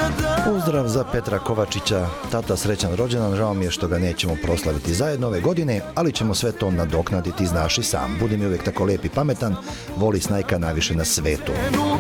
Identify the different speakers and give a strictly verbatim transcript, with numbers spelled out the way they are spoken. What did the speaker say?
Speaker 1: Pozdrav za Petra Kovačića, tata srećan rođendan, žao mi je što ga nećemo proslaviti zajedno ove godine, ali ćemo sve to nadoknaditi, znaš i sam. Budi mi uvijek tako lijep i pametan, voli snajka najviše na svetu.